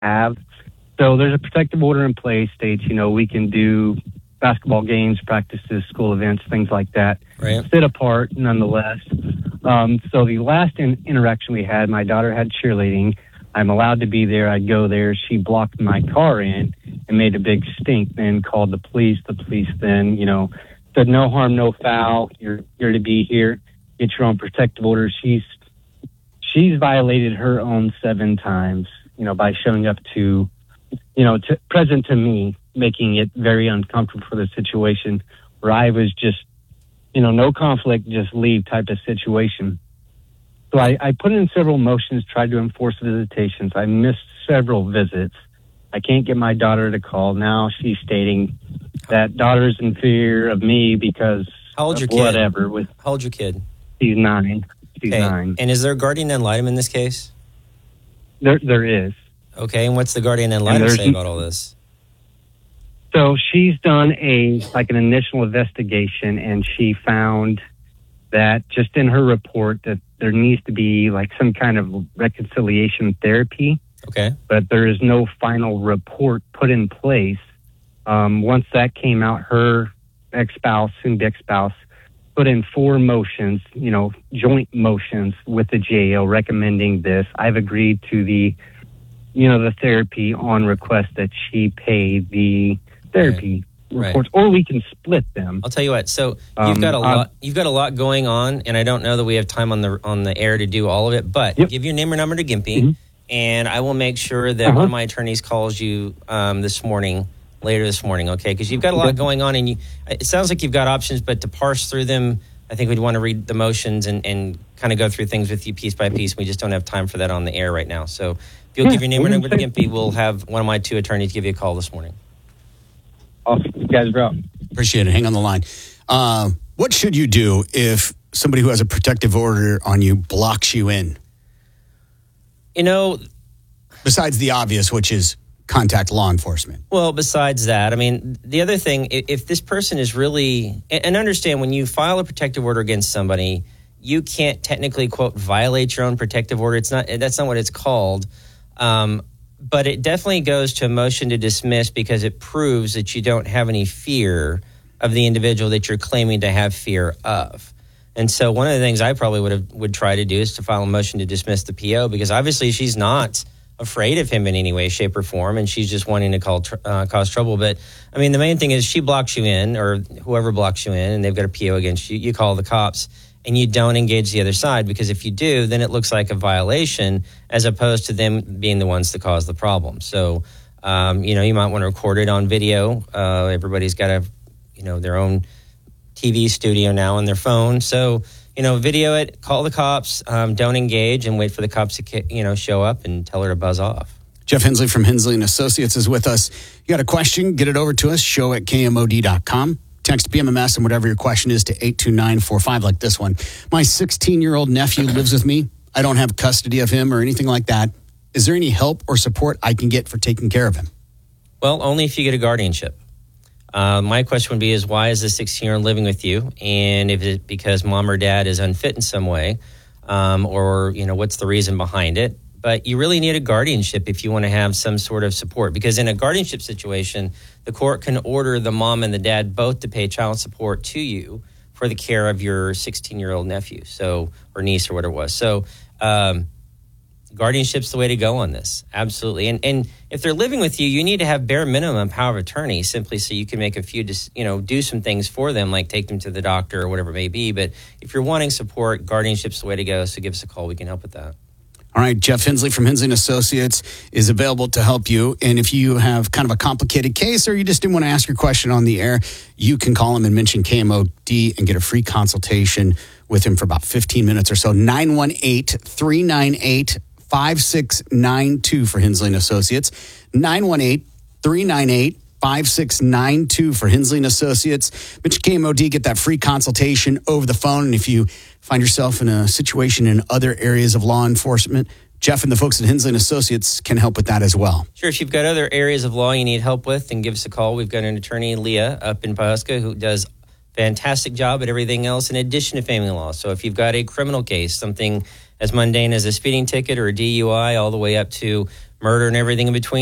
have. So there's a protective order in place, states, we can do basketball games, practices, school events, things like that. Right. Sit apart, nonetheless. So the last interaction we had, my daughter had cheerleading. I'm allowed to be there. I'd go there. She blocked my car in and made a big stink, then called the police. The police then, said no harm, no foul. You're to be here. Get your own protective order. She's violated her own 7 times, by showing up to present to me, making it very uncomfortable for the situation where I was just, no conflict, just leave type of situation. So I put in several motions, tried to enforce visitations. I missed several visits. I can't get my daughter to call. Now she's stating that daughter's in fear of me because How old's your of kid? whatever. How old's your kid? She's 9. She's 9. And is there a guardian ad litem in this case? There is. Okay, and what's the guardian ad litem say about all this? So she's done an initial investigation, and she found that just in her report that there needs to be some kind of reconciliation therapy. Okay. But there is no final report put in place. Once that came out, her ex-spouse, soon-to-be ex-spouse, put in 4 motions, joint motions with the GAO recommending this. I've agreed to the therapy on request that she pay the therapy reports, or we can split them. I'll tell you what. So you've got a lot. You've got a lot going on, and I don't know that we have time on the air to do all of it. But give your name or number to Gimpy, and I will make sure that one of my attorneys calls you later this morning. Okay? Because you've got a lot going on, and it sounds like you've got options, but to parse through them, I think we'd want to read the motions and kind of go through things with you piece by piece. We just don't have time for that on the air right now. So if you'll give your name or number to Gimpy, we'll have one of my 2 attorneys give you a call this morning. Awesome. You guys are out. Appreciate it. Hang on the line. What should you do if somebody who has a protective order on you blocks you in? Besides the obvious, which is contact law enforcement. Well, besides that, I mean, the other thing, if this person is really, and understand when you file a protective order against somebody, you can't technically, quote, violate your own protective order. That's not what it's called. But it definitely goes to a motion to dismiss because it proves that you don't have any fear of the individual that you're claiming to have fear of. And so one of the things I probably would try to do is to file a motion to dismiss the PO because obviously she's not afraid of him in any way, shape, or form, and she's just wanting to cause trouble. But, I mean, the main thing is she blocks you in, or whoever blocks you in, and they've got a PO against you, you call the cops, and you don't engage the other side, because if you do, then it looks like a violation as opposed to them being the ones that cause the problem. So, you might want to record it on video. Everybody's got their own TV studio now on their phone. So, video it, call the cops, don't engage, and wait for the cops to, show up and tell her to buzz off. Jeff Hensley from Hensley & Associates is with us. You got a question, get it over to us, show@kmod.com. Text PMMS and whatever your question is to 82945 like this one. My 16-year-old nephew lives with me. I don't have custody of him or anything like that. Is there any help or support I can get for taking care of him? Well, only if you get a guardianship. My question would be is why is the 16-year-old living with you? And if it's because mom or dad is unfit in some way, or, what's the reason behind it? But you really need a guardianship if you want to have some sort of support, because in a guardianship situation, the court can order the mom and the dad both to pay child support to you for the care of your 16-year-old nephew, or niece or whatever it was. So guardianship's the way to go on this. Absolutely. And if they're living with you, you need to have bare minimum power of attorney simply so you can make a few, do some things for them, like take them to the doctor or whatever it may be. But if you're wanting support, guardianship's the way to go. So give us a call. We can help with that. All right, Jeff Hensley from Hensley & Associates is available to help you. And if you have kind of a complicated case or you just didn't want to ask your question on the air, you can call him and mention KMOD and get a free consultation with him for about 15 minutes or so. 918-398-5692 for Hensley & Associates. 918-398-5692 for Hensley & Associates. Mention KMOD, get that free consultation over the phone. And if you find yourself in a situation in other areas of law enforcement, Jeff and the folks at Hensley & Associates can help with that as well. Sure. If you've got other areas of law you need help with, then give us a call. We've got an attorney, Leah, up in Pawhuska, who does a fantastic job at everything else in addition to family law. So if you've got a criminal case, something as mundane as a speeding ticket or a DUI, all the way up to murder and everything in between.